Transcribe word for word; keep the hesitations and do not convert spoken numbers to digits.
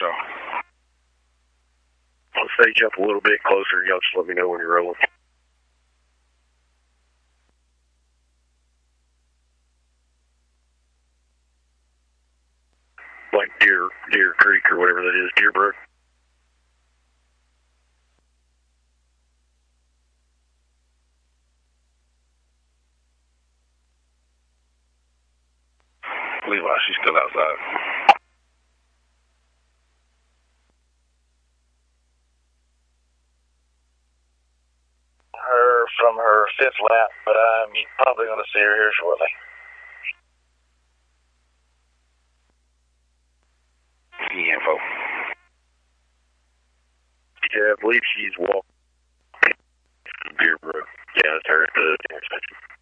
y'all. I'll stage up a little bit closer, and y'all just let me know when you're rolling. Like Deer, Deer Creek or whatever that is, Deer Brook. Levi, she's still outside. Her from her fifth lap, but I'm probably going to see her here shortly. Any info? Yeah, I believe she's walking Deer Brook. Yeah, that's her at the intersection.